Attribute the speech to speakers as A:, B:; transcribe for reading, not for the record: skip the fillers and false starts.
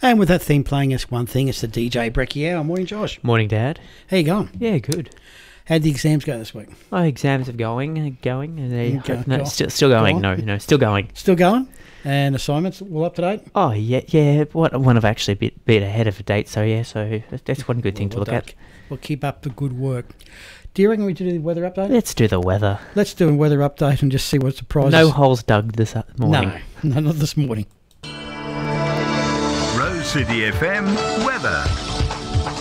A: And with that theme playing us one thing, it's the DJ Brecky Hour. Morning, Josh.
B: Morning, Dad.
A: How you going?
B: Yeah, good.
A: How'd the exams go this week?
B: My exams are going. Still going.
A: Go on.
B: No, still going.
A: Still going? And assignments all up to date?
B: Oh, yeah. One of actually bit ahead of a date, so that's one good thing to look at.
A: We'll keep up the good work. Do you reckon we do the weather update?
B: Let's do the weather.
A: Let's do a weather update and just see what surprises.
B: No holes dug this morning.
A: No, not this morning.
C: Rose City FM weather.